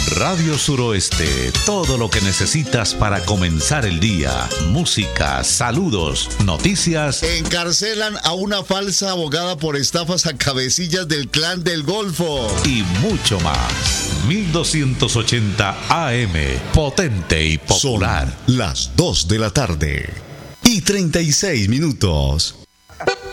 Radio Suroeste, todo lo que necesitas para comenzar el día. Música, saludos, noticias. Encarcelan a una falsa abogada por estafas a cabecillas del Clan del Golfo. Y mucho más. 1280 AM, potente y popular. Son las 2 de la tarde y 36 minutos.